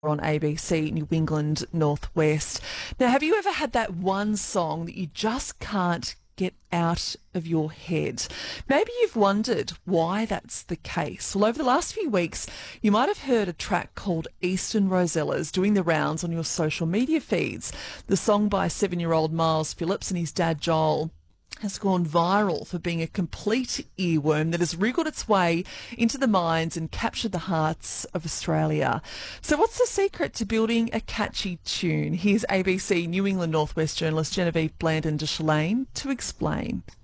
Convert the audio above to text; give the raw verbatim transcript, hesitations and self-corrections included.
on A B C New England Northwest. Now, have you ever had that one song that you just can't get out of your head? Maybe you've wondered why that's the case. Well, over the last few weeks, you might have heard a track called Eastern Rosellas doing the rounds on your social media feeds. The song by seven-year-old Miles Phillips and his dad Joel has gone viral for being a complete earworm that has wriggled its way into the minds and captured the hearts of Australia. So what's the secret to building a catchy tune? Here's A B C New England Northwest journalist Genevieve Blandon de Shalane to explain.